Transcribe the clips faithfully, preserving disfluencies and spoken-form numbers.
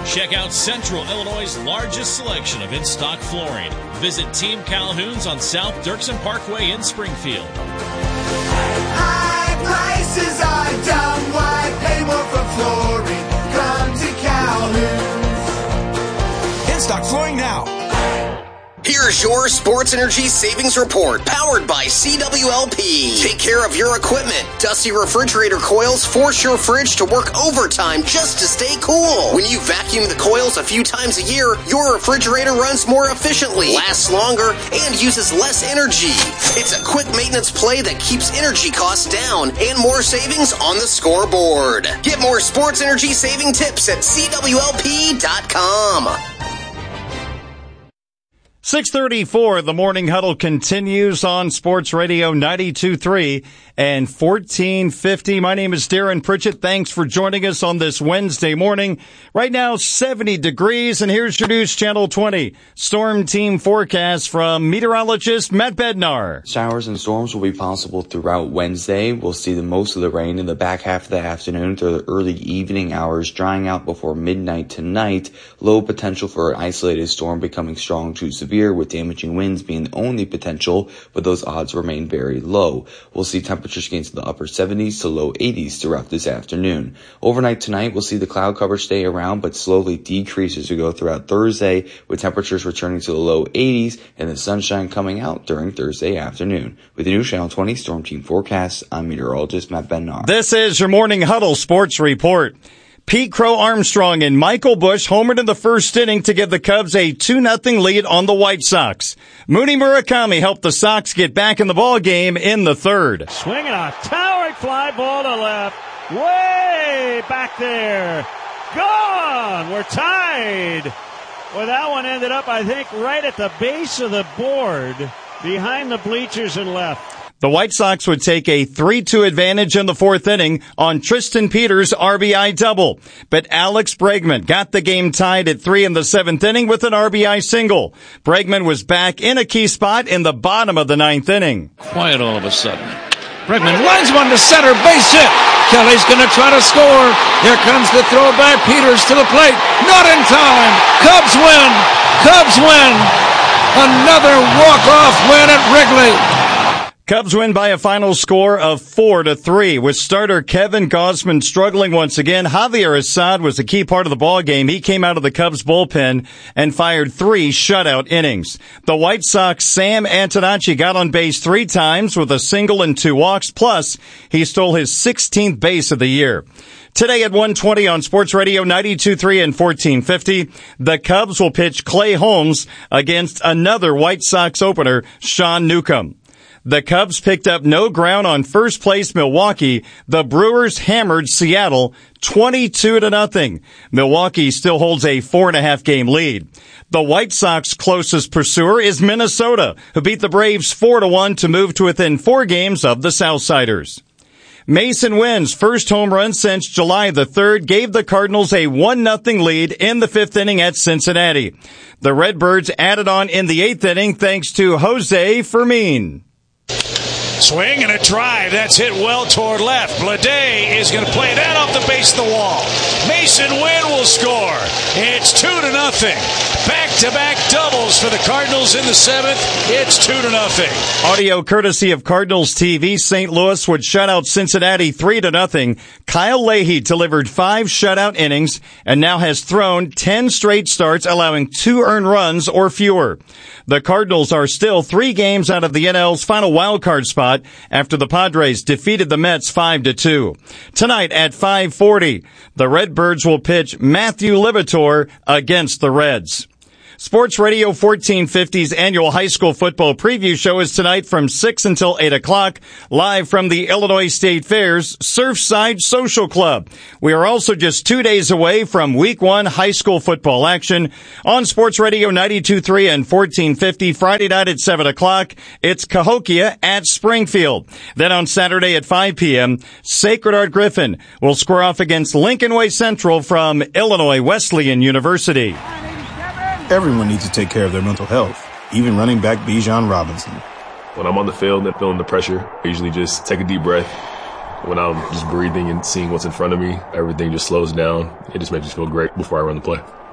Check out Central Illinois' largest selection of in-stock flooring. Visit Team Calhoun's on South Dirksen Parkway in Springfield. High prices are dumb. Why pay more for flooring? Come to Calhoun's. In-stock flooring now. Here's your Sports Energy Savings Report, powered by C W L P. Take care of your equipment. Dusty refrigerator coils force your fridge to work overtime just to stay cool. When you vacuum the coils a few times a year, your refrigerator runs more efficiently, lasts longer, and uses less energy. It's a quick maintenance play that keeps energy costs down and more savings on the scoreboard. Get more sports energy saving tips at C W L P dot com. six thirty-four, the Morning Huddle continues on Sports Radio ninety-two point three and fourteen fifty. My name is Darren Pritchett. Thanks for joining us on this Wednesday morning. Right now, seventy degrees, and here's your News Channel twenty Storm Team forecast from meteorologist Matt Bednar. Showers and storms will be possible throughout Wednesday. We'll see the most of the rain in the back half of the afternoon through the early evening hours, drying out before midnight tonight. Low potential for an isolated storm becoming strong to severe, with damaging winds being the only potential, but those odds remain very low. We'll see temperatures gain to the upper seventies to low eighties throughout this afternoon. Overnight tonight, we'll see the cloud cover stay around but slowly decrease as we go throughout Thursday, with temperatures returning to the low eighties and the sunshine coming out during Thursday afternoon. With the News Channel twenty Storm Team forecast, I'm meteorologist Matt Bednar. This is your Morning Huddle Sports Report. Pete Crow Armstrong and Michael Busch homered in the first inning to give the Cubs a two nothing lead on the White Sox. Mooney Murakami helped the Sox get back in the ball game in the third. Swinging a towering fly ball to left, way back there. Gone! We're tied. Well, that one ended up, I think, right at the base of the board, behind the bleachers and left. The White Sox would take a three two advantage in the fourth inning on Tristan Peters' R B I double. But Alex Bregman got the game tied at three in the seventh inning with an R B I single. Bregman was back in a key spot in the bottom of the ninth inning. Quiet all of a sudden. Bregman lines one to center, base hit. Kelly's going to try to score. Here comes the throw by Peters to the plate. Not in time. Cubs win. Cubs win. Another walk-off win at Wrigley. Cubs win by a final score of four to three, with starter Kevin Gausman struggling once again. Javier Assad was a key part of the ball game. He came out of the Cubs bullpen and fired three shutout innings. The White Sox Sam Antonacci got on base three times with a single and two walks, plus he stole his sixteenth base of the year. Today at one twenty on Sports Radio ninety-two point three and fourteen fifty, the Cubs will pitch Clay Holmes against another White Sox opener, Sean Newcomb. The Cubs picked up no ground on first place Milwaukee. The Brewers hammered Seattle twenty-two to nothing. Milwaukee still holds a four and a half game lead. The White Sox closest pursuer is Minnesota, who beat the Braves four to one to move to within four games of the Southsiders. Mason Wynn's first home run since July the third gave the Cardinals a one nothing lead in the fifth inning at Cincinnati. The Redbirds added on in the eighth inning thanks to Jose Fermin. Swing and a drive. That's hit well toward left. Blade is going to play that off the base of the wall. Mason Wynn will score. It's two to nothing. Back-to-back doubles for the Cardinals in the seventh. It's two to nothing. Audio courtesy of Cardinals T V. Saint Louis would shut out Cincinnati three to nothing. Kyle Leahy delivered five shutout innings and now has thrown ten straight starts, allowing two earned runs or fewer. The Cardinals are still three games out of the N L's final wildcard spot after the Padres defeated the Mets five to two. Tonight at five forty, the Redbirds will pitch Matthew Libator against the Reds. Sports Radio fourteen fifty's annual high school football preview show is tonight from six until eight o'clock, live from the Illinois State Fair's Surfside Social Club. We are also just two days away from week one high school football action. On Sports Radio ninety-two point three and fourteen fifty, Friday night at seven o'clock, it's Cahokia at Springfield. Then on Saturday at five p.m., Sacred Heart Griffin will square off against Lincoln Way Central from Illinois Wesleyan University. Everyone needs to take care of their mental health, even running back Bijan Robinson. When I'm on the field and feeling the pressure, I usually just take a deep breath. When I'm just breathing and seeing what's in front of me, everything just slows down. It just makes me feel great before I run the play.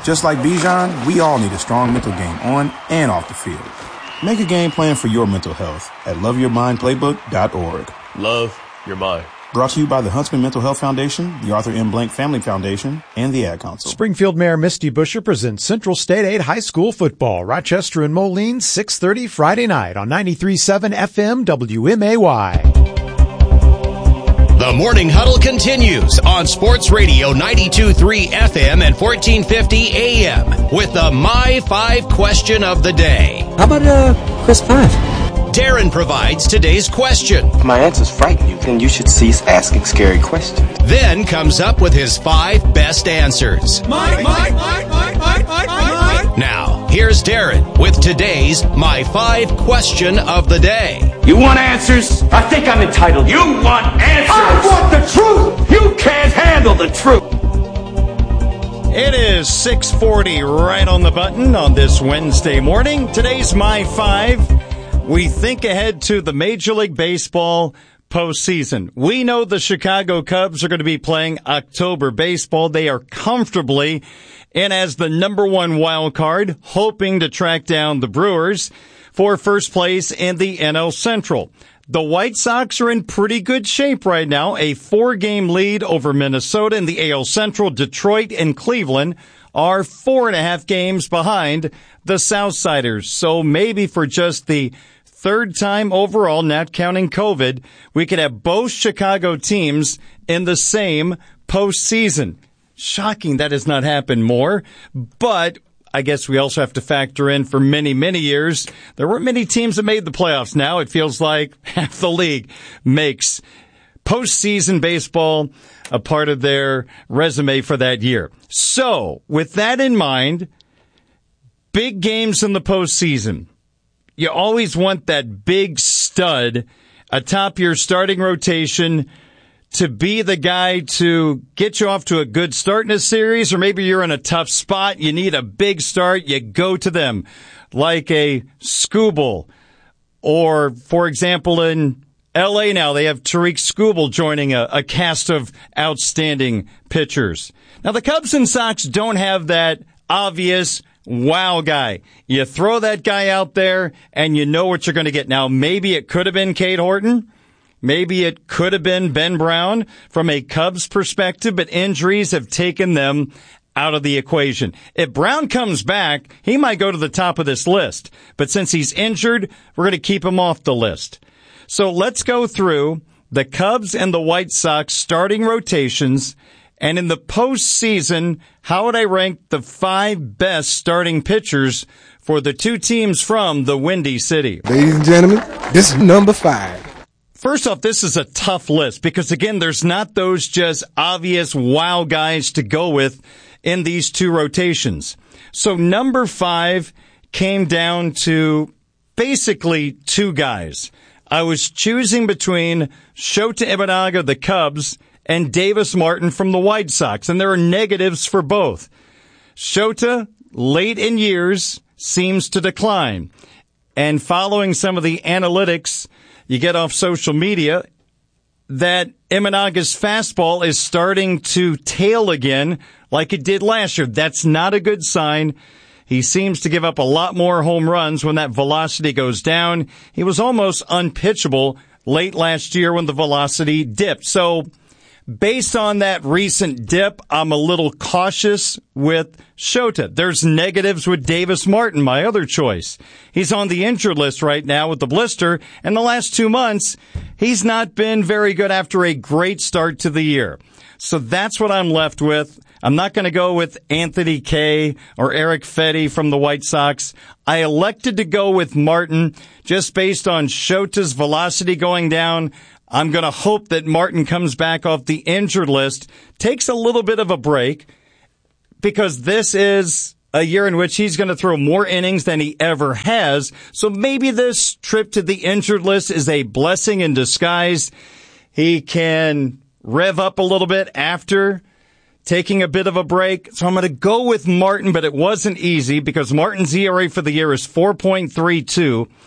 Just like Bijan, we all need a strong mental game on and off the field. Make a game plan for your mental health at love your mind playbook dot org. Love your mind. Brought to you by the Huntsman Mental Health Foundation, the Arthur M. Blank Family Foundation, and the Ad Council. Springfield Mayor Misty Buscher presents Central State eight High School football. Rochester and Moline, six thirty Friday night on ninety-three point seven F M W M A Y. The Morning Huddle continues on Sports Radio ninety-two point three F M and fourteen fifty A M with the My Five question of the day. How about uh, Chris Five? Darren provides today's question. If my answers frighten you, then you should cease asking scary questions. Then comes up with his five best answers. Mike, Mike, Mike, Mike, Mike, Mike, Mike. Now, here's Darren with today's My Five question of the day. You want answers? I think I'm entitled. You want answers? I want the truth. You can't handle the truth. It is six forty right on the button on this Wednesday morning. Today's My Five. We think ahead to the Major League Baseball postseason. We know the Chicago Cubs are going to be playing October baseball. They are comfortably in as the number one wild card, hoping to track down the Brewers for first place in the N L Central. The White Sox are in pretty good shape right now. A four-game lead over Minnesota in the A L Central. Detroit and Cleveland are four and a half games behind the Southsiders. So maybe for just the third time overall, not counting COVID, we could have both Chicago teams in the same postseason. Shocking that has not happened more, but I guess we also have to factor in for many, many years, there weren't many teams that made the playoffs. Now it feels like half the league makes postseason baseball a part of their resume for that year. So with that in mind, big games in the postseason. You always want that big stud atop your starting rotation to be the guy to get you off to a good start in a series, or maybe you're in a tough spot. You need a big start. You go to them like a Skubal, or for example, in L A now, they have Tariq Skubal joining a, a cast of outstanding pitchers. Now the Cubs and Sox don't have that obvious wow guy. You throw that guy out there and you know what you're going to get. Now, maybe it could have been Cade Horton. Maybe it could have been Ben Brown from a Cubs perspective, but injuries have taken them out of the equation. If Brown comes back, he might go to the top of this list. But since he's injured, we're going to keep him off the list. So let's go through the Cubs and the White Sox starting rotations. And in the postseason, how would I rank the five best starting pitchers for the two teams from the Windy City? Ladies and gentlemen, this is number five. First off, this is a tough list because, again, there's not those just obvious wow guys to go with in these two rotations. So number five came down to basically two guys. I was choosing between Shota Imanaga, the Cubs, and Davis Martin from the White Sox, and there are negatives for both. Shota, late in years, seems to decline. And following some of the analytics you get off social media, that Imanaga's fastball is starting to tail again like it did last year. That's not a good sign. He seems to give up a lot more home runs when that velocity goes down. He was almost unpitchable late last year when the velocity dipped. So based on that recent dip, I'm a little cautious with Shota. There's negatives with Davis Martin, my other choice. He's on the injured list right now with the blister, and the last two months, he's not been very good after a great start to the year. So that's what I'm left with. I'm not going to go with Anthony Kay or Eric Fetty from the White Sox. I elected to go with Martin just based on Shota's velocity going down. I'm going to hope that Martin comes back off the injured list, takes a little bit of a break, because this is a year in which he's going to throw more innings than he ever has. So maybe this trip to the injured list is a blessing in disguise. He can rev up a little bit after taking a bit of a break. So I'm going to go with Martin, but it wasn't easy because Martin's E R A for the year is four point three two.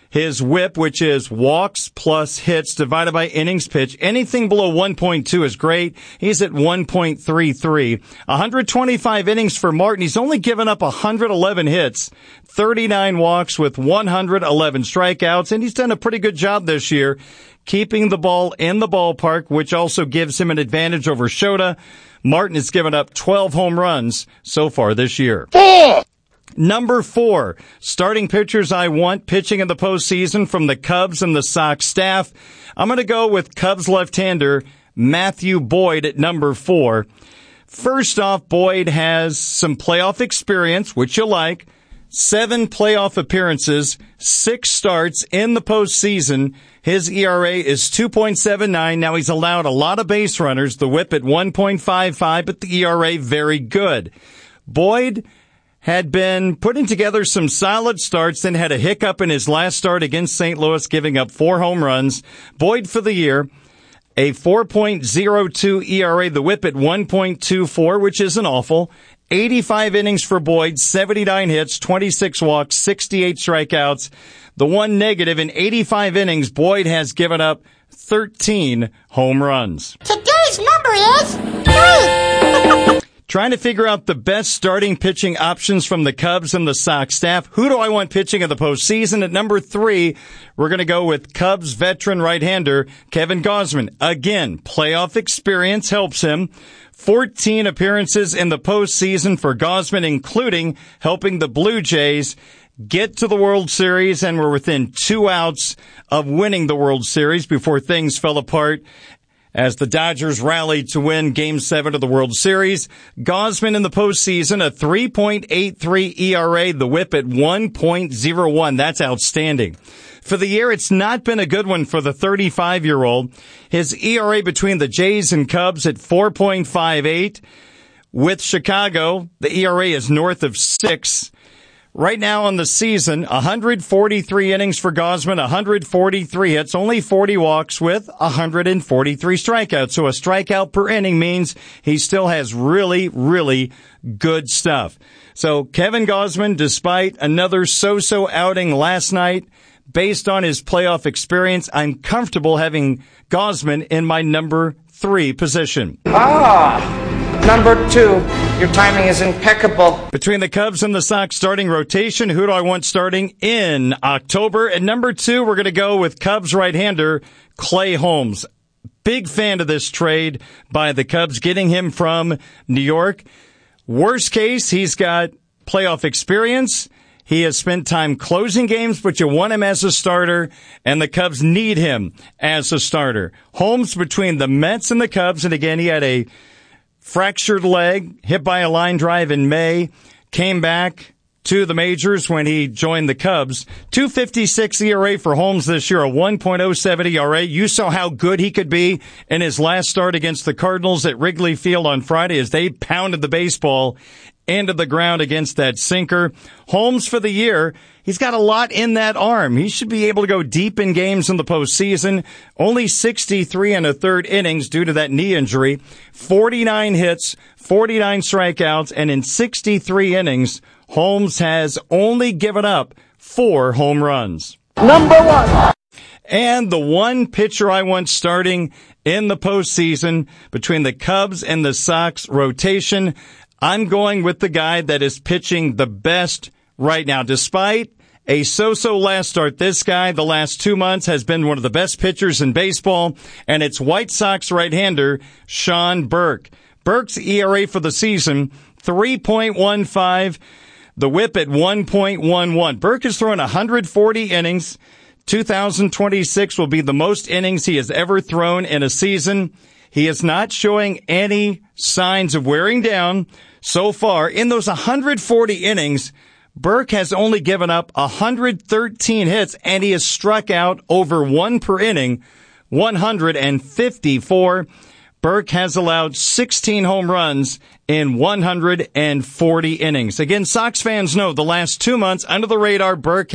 His whip, which is walks plus hits divided by innings pitched. Anything below one point two is great. He's at one point three three. one hundred twenty-five innings for Martin. He's only given up one hundred eleven hits, thirty-nine walks with one hundred eleven strikeouts, and he's done a pretty good job this year keeping the ball in the ballpark, which also gives him an advantage over Shota. Martin has given up twelve home runs so far this year. Four. Number four, starting pitchers I want pitching in the postseason from the Cubs and the Sox staff. I'm going to go with Cubs left-hander Matthew Boyd at number four. First off, Boyd has some playoff experience, which you like. Seven playoff appearances, six starts in the postseason. His E R A is two point seven nine. Now, he's allowed a lot of base runners, the whip at one point five five, but the E R A very good. Boyd had been putting together some solid starts, then had a hiccup in his last start against Saint Louis, giving up four home runs. Boyd for the year, a four point oh two E R A, the whip at one point two four, which isn't awful. eighty-five innings for Boyd, seventy-nine hits, twenty-six walks, sixty-eight strikeouts. The one negative, in eighty-five innings, Boyd has given up thirteen home runs. Today's number is three. Trying to figure out the best starting pitching options from the Cubs and the Sox staff. Who do I want pitching in the postseason? At number three, we're going to go with Cubs veteran right-hander Kevin Gausman. Again, playoff experience helps him. fourteen appearances in the postseason for Gausman, including helping the Blue Jays get to the World Series, and were within two outs of winning the World Series before things fell apart as the Dodgers rallied to win Game seven of the World Series. Gausman in the postseason, a three point eight three E R A, the whip at one point oh one. That's outstanding. For the year, it's not been a good one for the thirty-five-year-old. His E R A between the Jays and Cubs at four point five eight. With Chicago, the E R A is north of six. Right now on the season, one hundred forty-three innings for Gausman, one hundred forty-three hits, only forty walks with one hundred forty-three strikeouts. So a strikeout per inning means he still has really, really good stuff. So Kevin Gausman, despite another so-so outing last night, based on his playoff experience, I'm comfortable having Gausman in my number three position. Ah! Number two, your timing is impeccable. Between the Cubs and the Sox starting rotation, who do I want starting in October? At number two, we're going to go with Cubs right-hander Clay Holmes. Big fan of this trade by the Cubs, getting him from New York. Worst case, he's got playoff experience. He has spent time closing games, but you want him as a starter, and the Cubs need him as a starter. Holmes between the Mets and the Cubs, and again, he had a fractured leg, hit by a line drive in May, came back to the majors when he joined the Cubs. two fifty-six E R A for Holmes this year, a one point oh seven E R A. You saw how good he could be in his last start against the Cardinals at Wrigley Field on Friday as they pounded the baseball into the ground against that sinker. Holmes for the year, he's got a lot in that arm. He should be able to go deep in games in the postseason. Only sixty-three and a third innings due to that knee injury. forty-nine hits, forty-nine strikeouts, and in sixty-three innings, Holmes has only given up four home runs. Number one. And the one pitcher I want starting in the postseason between the Cubs and the Sox rotation, I'm going with the guy that is pitching the best right now. Despite a so-so last start, this guy the last two months has been one of the best pitchers in baseball, and it's White Sox right-hander Sean Burke. Burke's E R A for the season, three point one five, the whip at one point one one. Burke has thrown one hundred forty innings. two thousand twenty-six will be the most innings he has ever thrown in a season. He is not showing any signs of wearing down so far. In those one hundred forty innings, Burke has only given up one hundred thirteen hits, and he has struck out over one per inning, one hundred fifty-four. Burke has allowed sixteen home runs in one hundred forty innings. Again, Sox fans know the last two months under the radar, Burke